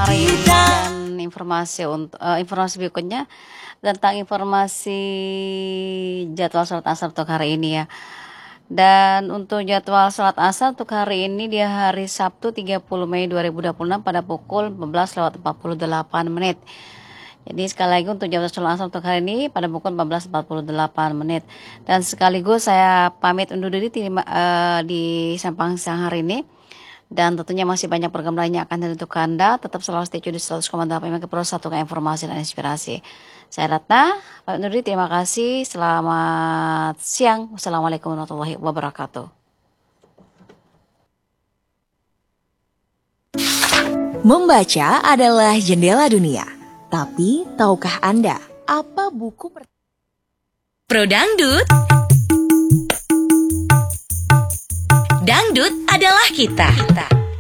hari ini dan informasi berikutnya tentang informasi jadwal sholat asar untuk hari ini ya. Dan untuk jadwal sholat asar untuk hari ini di hari Sabtu 30 Mei 2026 pada pukul 14.48. Jadi sekali lagi untuk jadwal sholat asar untuk hari ini pada pukul 14.48. Dan sekaligus saya pamit undur diri di Sampang siang hari ini. Dan tentunya masih banyak program lainnya akan hadir untuk Anda. Tetap selalu stay tune di 100,8 MHz Pro, satukan informasi dan inspirasi. Saya Ratna, Pak Nurdi, terima kasih. Selamat siang. Wassalamualaikum warahmatullahi wabarakatuh. Membaca adalah jendela dunia. Tapi, tahukah Anda apa buku Pro Dangdut? Dangdut adalah kita.